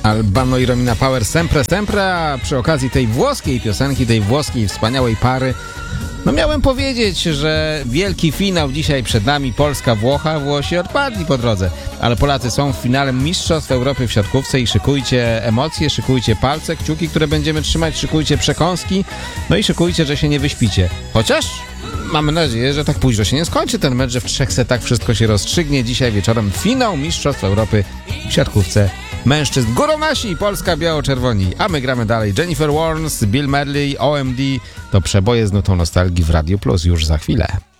Albano i Romina Power sempre sempre, a przy okazji tej włoskiej piosenki, tej włoskiej wspaniałej pary, no miałem powiedzieć, że wielki finał dzisiaj przed nami, Polska-Włocha. Włosi odpadli po drodze, ale Polacy są w finale Mistrzostw Europy w siatkówce i szykujcie emocje, szykujcie palce, kciuki, które będziemy trzymać, szykujcie przekąski, no i szykujcie, że się nie wyśpicie. Chociaż mamy nadzieję, że tak późno się nie skończy ten mecz, że w 3 setach wszystko się rozstrzygnie. Dzisiaj wieczorem finał Mistrzostw Europy w siatkówce mężczyzn. Górą nasi, Polska biało-czerwoni, a my gramy dalej. Jennifer Warnes, Bill Medley, OMD to przeboje z nutą nostalgii w Radio Plus już za chwilę.